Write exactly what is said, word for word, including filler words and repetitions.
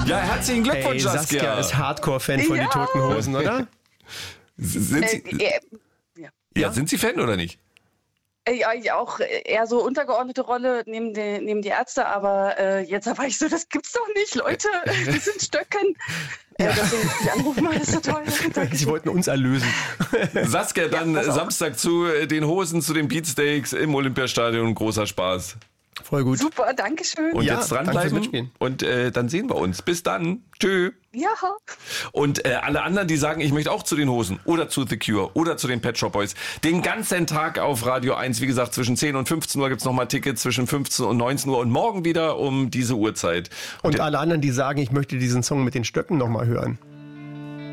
Ja, herzlichen Glückwunsch, Hey, Saskia. Saskia ist Hardcore-Fan von Ja. die Toten Hosen, oder? Sind Sie, Äh, äh, ja. ja, sind Sie Fan oder nicht? Äh, Ja, ich auch eher so untergeordnete Rolle neben, die, neben die Ärzte, aber äh, jetzt war ich so, das gibt's doch nicht, Leute, die sind Stöcken. Ja. Äh, deswegen die Anrufe mal, das ist so toll. Danke. Sie wollten uns erlösen. Saskia, dann pass auf. Samstag zu äh, den Hosen, zu den Beatsteaks im Olympiastadion. Großer Spaß. Voll gut. Super, danke schön. Und Ja, jetzt danke fürs dranbleiben Mitspielen. und äh, dann sehen wir uns. Bis dann. Tschö. Ja. Und äh, alle anderen, die sagen, ich möchte auch zu den Hosen oder zu The Cure oder zu den Pet Shop Boys, den ganzen Tag auf Radio eins, wie gesagt, zwischen zehn und fünfzehn Uhr gibt's nochmal Tickets, zwischen fünfzehn und neunzehn Uhr und morgen wieder um diese Uhrzeit. Und alle anderen, die sagen, ich möchte diesen Song mit den Stöcken nochmal hören.